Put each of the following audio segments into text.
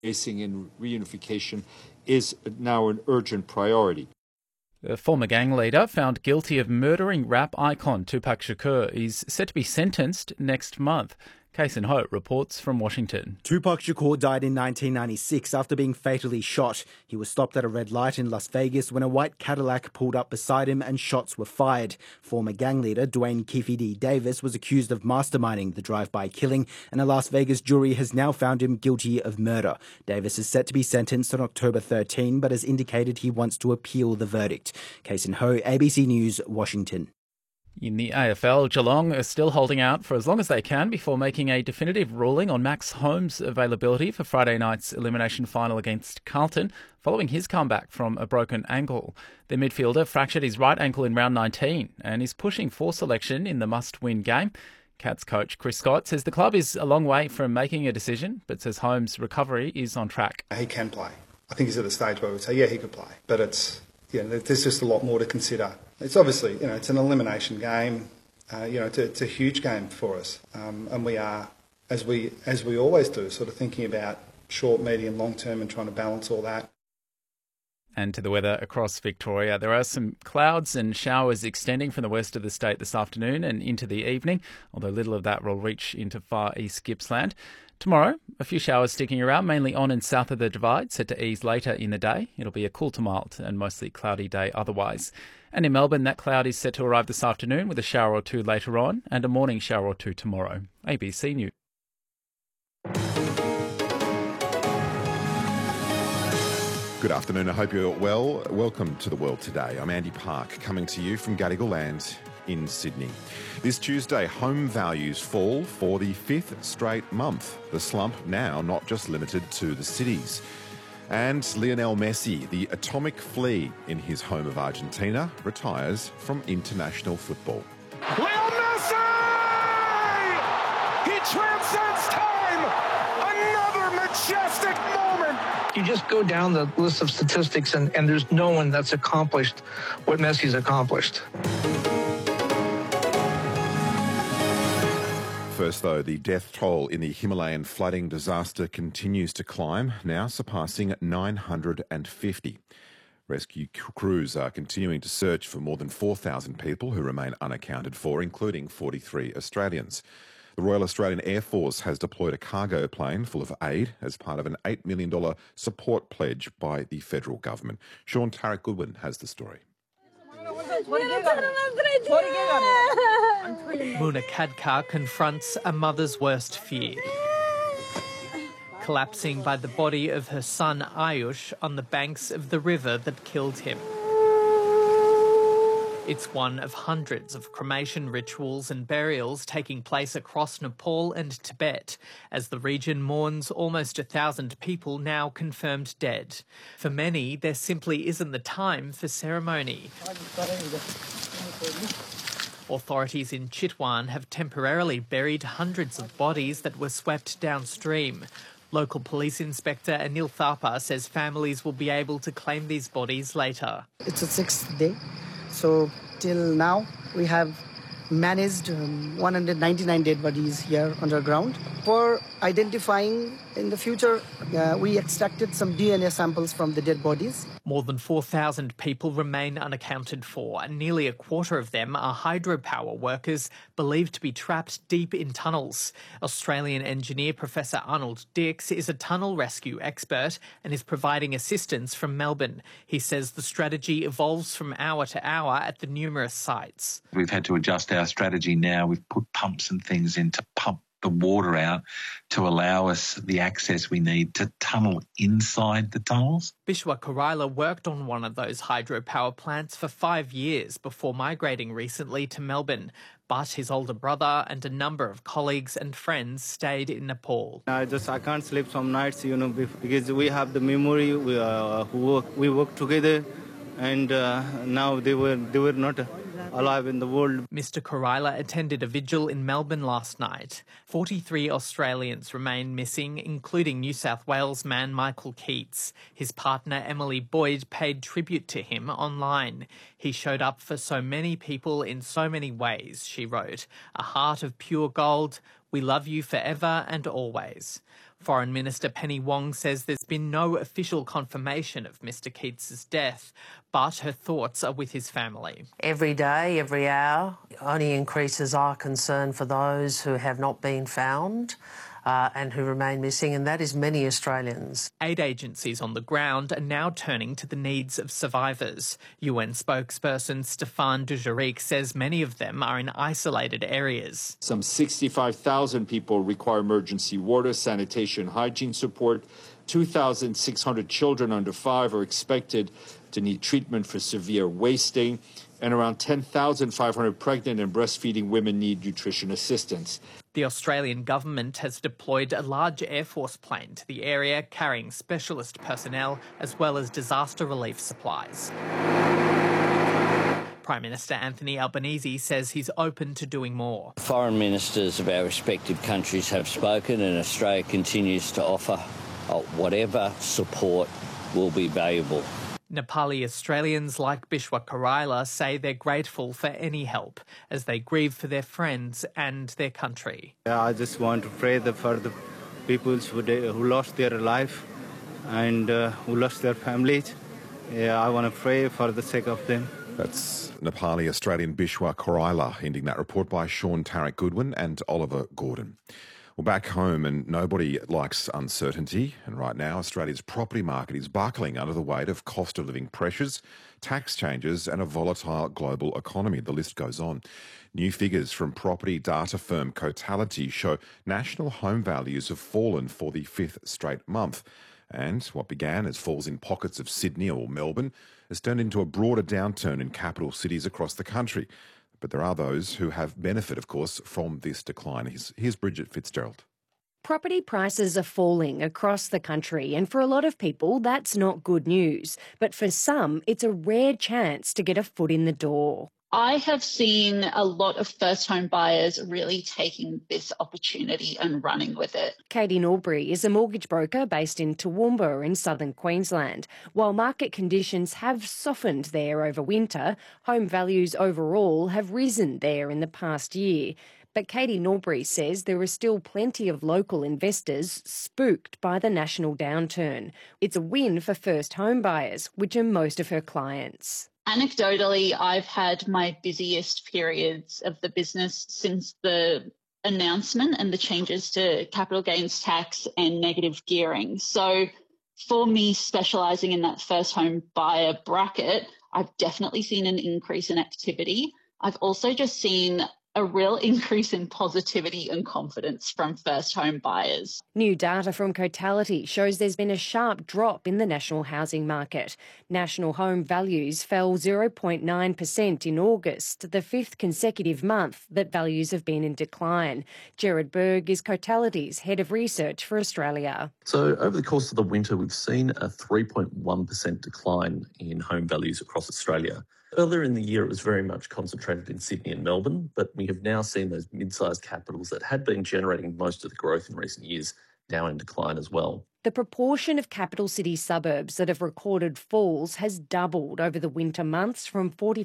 Facing in reunification is now an urgent priority. The former gang leader found guilty of murdering rap icon Tupac Shakur is set to be sentenced next month. Kason Ho reports from Washington. Tupac Shakur died in 1996 after being fatally shot. He was stopped at a red light in Las Vegas when a white Cadillac pulled up beside him and shots were fired. Former gang leader Dwayne Keefe D. Davis was accused of masterminding the drive-by killing, and a Las Vegas jury has now found him guilty of murder. Davis is set to be sentenced on October 13, but has indicated he wants to appeal the verdict. Kason Ho, ABC News, Washington. In the AFL, Geelong are still holding out for as long as they can before making a definitive ruling on Max Holmes' availability for Friday night's elimination final against Carlton, following his comeback from a broken ankle. The midfielder fractured his right ankle in round 19 and is pushing for selection in the must-win game. Cats coach Chris Scott says the club is a long way from making a decision, but says Holmes' recovery is on track. He can play. I think he's at the stage where we say, yeah, he could play, but there's just a lot more to consider. It's obviously, it's an elimination game. It's a huge game for us, and we are, as we always do, sort of thinking about short, medium, long term, and trying to balance all that. And to the weather across Victoria, there are some clouds and showers extending from the west of the state this afternoon and into the evening, although little of that will reach into far east Gippsland. Tomorrow, a few showers sticking around, mainly on and south of the Divide, set to ease later in the day. It'll be a cool to mild and mostly cloudy day otherwise. And in Melbourne, that cloud is set to arrive this afternoon with a shower or two later on and a morning shower or two tomorrow. ABC News. Good afternoon, I hope you're well. Welcome to The World Today. I'm Andy Park, coming to you from Gadigal Land in Sydney. This Tuesday, home values fall for the fifth straight month. The slump now not just limited to the cities. And Lionel Messi, the atomic flea in his home of Argentina, retires from international football. Lionel Messi! He transcends time! Another majestic moment! You just go down the list of statistics and there's no one that's accomplished what Messi's accomplished. First, though, the death toll in the Himalayan flooding disaster continues to climb, now surpassing 950. Rescue crews are continuing to search for more than 4,000 people who remain unaccounted for, including 43 Australians. The Royal Australian Air Force has deployed a cargo plane full of aid as part of an $8 million support pledge by the federal government. Sean Tarrant-Goodwin has the story. Muna Khadkar confronts a mother's worst fear. Collapsing by the body of her son Ayush on the banks of the river that killed him. It's one of hundreds of cremation rituals and burials taking place across Nepal and Tibet as the region mourns almost 1,000 people now confirmed dead. For many, there simply isn't the time for ceremony. Authorities in Chitwan have temporarily buried hundreds of bodies that were swept downstream. Local police inspector Anil Thapa says families will be able to claim these bodies later. It's the sixth day. So till now, we have managed 199 dead bodies here underground. For identifying in the future, we extracted some DNA samples from the dead bodies. More than 4,000 people remain unaccounted for, and nearly a quarter of them are hydropower workers believed to be trapped deep in tunnels. Australian engineer Professor Arnold Dix is a tunnel rescue expert and is providing assistance from Melbourne. He says the strategy evolves from hour to hour at the numerous sites. We've had to adjust our strategy now. We've put pumps and things in to pump the water out to allow us the access we need to tunnel inside the tunnels. Bishwa Karaila worked on one of those hydropower plants for 5 years before migrating recently to Melbourne. But his older brother and a number of colleagues and friends stayed in Nepal. I can't sleep some nights, because we have the memory. We work together, and now they were not alive in the world. Mr. Karaila attended a vigil in Melbourne last night. 43 Australians remain missing, including New South Wales man Michael Keats. His partner Emily Boyd paid tribute to him online. He showed up for so many people in so many ways, she wrote. A heart of pure gold. We love you forever and always. Foreign Minister Penny Wong says there's been no official confirmation of Mr Keats's death, but her thoughts are with his family. Every day, every hour, only increases our concern for those who have not been found and who remain missing, and that is many Australians. Aid agencies on the ground are now turning to the needs of survivors. UN spokesperson Stéphane Dujarric says many of them are in isolated areas. Some 65,000 people require emergency water, sanitation, hygiene support. 2,600 children under 5 are expected to need treatment for severe wasting, and around 10,500 pregnant and breastfeeding women need nutrition assistance. The Australian government has deployed a large Air Force plane to the area, carrying specialist personnel as well as disaster relief supplies. Prime Minister Anthony Albanese says he's open to doing more. Foreign ministers of our respective countries have spoken, and Australia continues to offer whatever support will be valuable. Nepali Australians like Bishwa Karaila say they're grateful for any help as they grieve for their friends and their country. I just want to pray for the people who lost their life and who lost their families. I want to pray for the sake of them. That's Nepali Australian Bishwa Karaila, ending that report by Sean Tarrant Goodwin and Oliver Gordon. Well, back home, and nobody likes uncertainty, and right now Australia's property market is buckling under the weight of cost of living pressures, tax changes and a volatile global economy. The list goes on. New figures from property data firm Cotality show national home values have fallen for the 5th straight month. And what began as falls in pockets of Sydney or Melbourne has turned into a broader downturn in capital cities across the country. But there are those who have benefit, of course, from this decline. Here's Bridget Fitzgerald. Property prices are falling across the country, and for a lot of people, that's not good news. But for some, it's a rare chance to get a foot in the door. I have seen a lot of first home buyers really taking this opportunity and running with it. Katie Norbury is a mortgage broker based in Toowoomba in southern Queensland. While market conditions have softened there over winter, home values overall have risen there in the past year. But Katie Norbury says there are still plenty of local investors spooked by the national downturn. It's a win for first home buyers, which are most of her clients. Anecdotally, I've had my busiest periods of the business since the announcement and the changes to capital gains tax and negative gearing. So for me, specialising in that first home buyer bracket, I've definitely seen an increase in activity. I've also just seen a real increase in positivity and confidence from first home buyers. New data from Cotality shows there's been a sharp drop in the national housing market. National home values fell 0.9% in August, the 5th consecutive month that values have been in decline. Gerard Berg is Cotality's head of research for Australia. So over the course of the winter, we've seen a 3.1% decline in home values across Australia. Earlier in the year, it was very much concentrated in Sydney and Melbourne, but we have now seen those mid-sized capitals that had been generating most of the growth in recent years now in decline as well. The proportion of capital city suburbs that have recorded falls has doubled over the winter months from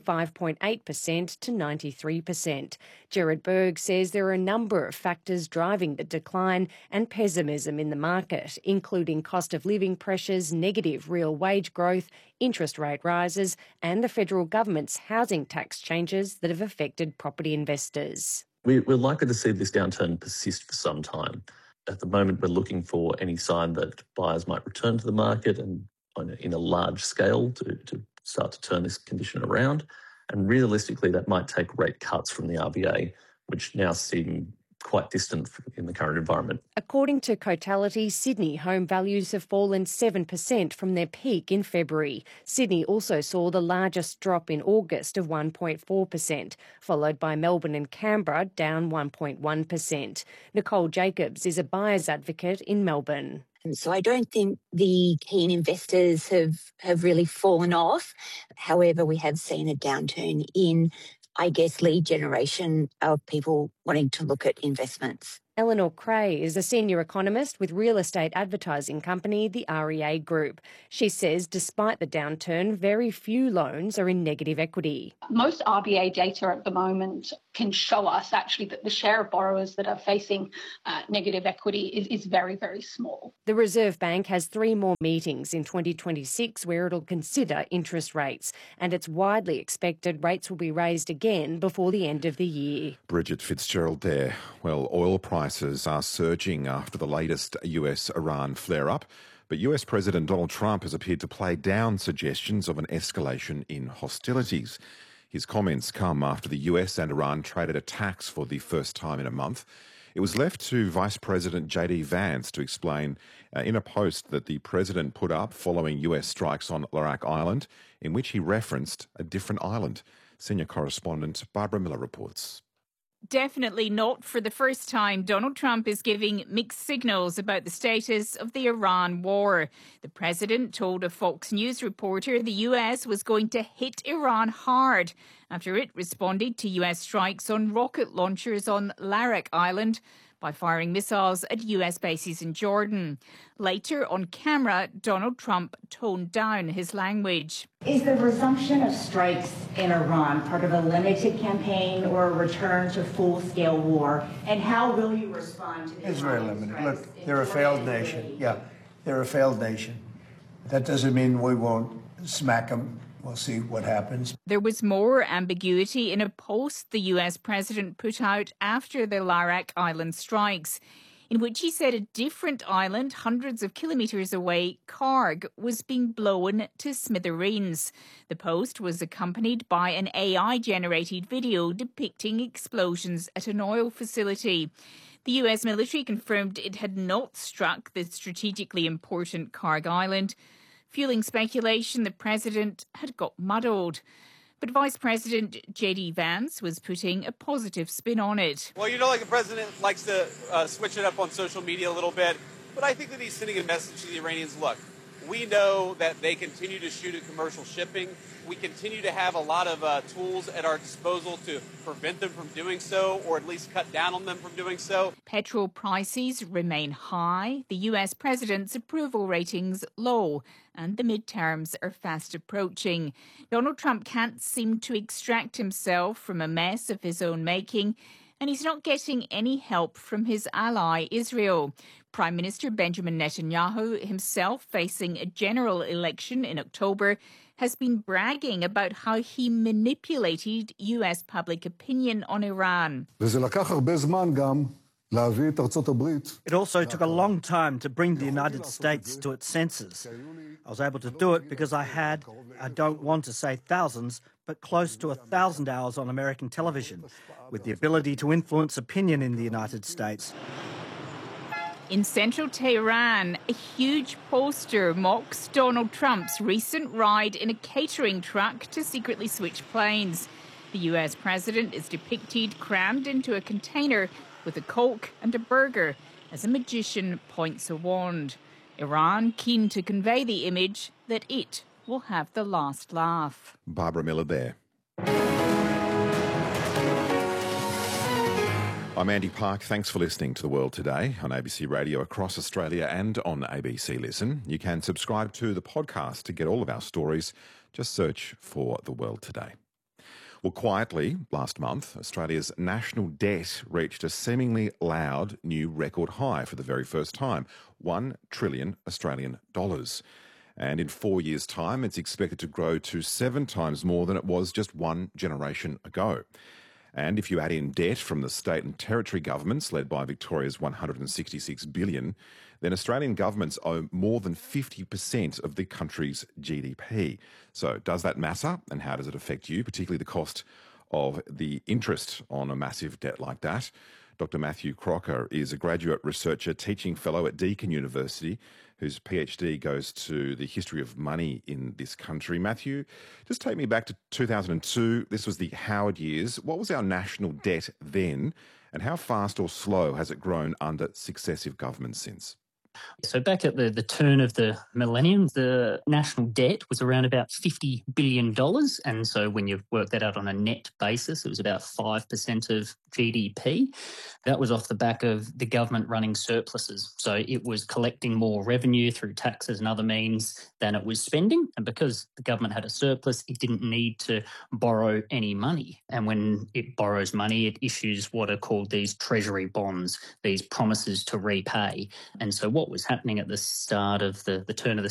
45.8% to 93%. Gerard Berg says there are a number of factors driving the decline and pessimism in the market, including cost of living pressures, negative real wage growth, interest rate rises, and the federal government's housing tax changes that have affected property investors. We're likely to see this downturn persist for some time. At the moment, we're looking for any sign that buyers might return to the market and in a large scale to start to turn this condition around. And realistically, that might take rate cuts from the RBA, which now seem quite distant in the current environment. According to Cotality, Sydney home values have fallen 7% from their peak in February. Sydney also saw the largest drop in August of 1.4%, followed by Melbourne and Canberra, down 1.1%. Nicole Jacobs is a buyer's advocate in Melbourne. So I don't think the keen investors have really fallen off. However, we have seen a downturn in, I guess, lead generation of people wanting to look at investments. Eleanor Cray is a senior economist with real estate advertising company, the REA Group. She says despite the downturn, very few loans are in negative equity. Most RBA data at the moment can show us actually that the share of borrowers that are facing negative equity is very, very small. The Reserve Bank has 3 more meetings in 2026 where it'll consider interest rates, and it's widely expected rates will be raised again before the end of the year. Bridget Fitzgerald there. Well, oil prices are surging after the latest US-Iran flare-up, but US President Donald Trump has appeared to play down suggestions of an escalation in hostilities. His comments come after the US and Iran traded attacks for the first time in a month. It was left to Vice President J.D. Vance to explain in a post that the president put up following US strikes on Larak Island, in which he referenced a different island. Senior correspondent Barbara Miller reports. Definitely not for the first time, Donald Trump is giving mixed signals about the status of the Iran war. The president told a Fox News reporter the US was going to hit Iran hard after it responded to US strikes on rocket launchers on Larak Island by firing missiles at US bases in Jordan. Later on camera, Donald Trump toned down his language. Is the resumption of strikes in Iran part of a limited campaign or a return to full-scale war? And how will you respond to this? It's very limited. Look, they're a failed nation. Yeah, they're a failed nation. That doesn't mean we won't smack them. We'll see what happens. There was more ambiguity in a post the US president put out after the Larak Island strikes, in which he said a different island hundreds of kilometres away, Karg, was being blown to smithereens. The post was accompanied by an AI-generated video depicting explosions at an oil facility. The US military confirmed it had not struck the strategically important Karg Island, fueling speculation the president had got muddled. But Vice President J.D. Vance was putting a positive spin on it. Well, like the president likes to switch it up on social media a little bit, but I think that he's sending a message to the Iranians. Look, we know that they continue to shoot at commercial shipping. We continue to have a lot of tools at our disposal to prevent them from doing so, or at least cut down on them from doing so. Petrol prices remain high, the US president's approval ratings low, and the midterms are fast approaching. Donald Trump can't seem to extract himself from a mess of his own making, and he's not getting any help from his ally, Israel. Prime Minister Benjamin Netanyahu, himself facing a general election in October, has been bragging about how he manipulated US public opinion on Iran. It also took a long time to bring the United States to its senses. I was able to do it because I don't want to say thousands, but close to 1,000 hours on American television, with the ability to influence opinion in the United States. In central Tehran, a huge poster mocks Donald Trump's recent ride in a catering truck to secretly switch planes. The US president is depicted crammed into a container with a Coke and a burger as a magician points a wand. Iran keen to convey the image that it will have the last laugh. Barbara Miller there. I'm Andy Park. Thanks for listening to The World Today on ABC Radio across Australia and on ABC Listen. You can subscribe to the podcast to get all of our stories. Just search for The World Today. Well, quietly, last month, Australia's national debt reached a seemingly loud new record high for the very first time, $1 trillion Australian dollars. And in 4 years' time, it's expected to grow to 7 times more than it was just one generation ago. And if you add in debt from the state and territory governments, led by Victoria's $166 billion, then Australian governments owe more than 50% of the country's GDP. So does that matter, and how does it affect you, particularly the cost of the interest on a massive debt like that? Dr. Matthew Crocker is a graduate researcher, teaching fellow at Deakin University, whose PhD goes to the history of money in this country. Matthew, just take me back to 2002. This was the Howard years. What was our national debt then, and how fast or slow has it grown under successive governments since? So back at the turn of the millennium, the national debt was around about $50 billion. And so when you work that out on a net basis, it was about 5% of GDP. That was off the back of the government running surpluses. So it was collecting more revenue through taxes and other means than it was spending. And because the government had a surplus, it didn't need to borrow any money. And when it borrows money, it issues what are called these treasury bonds, these promises to repay. And so what was happening at the start of the turn of the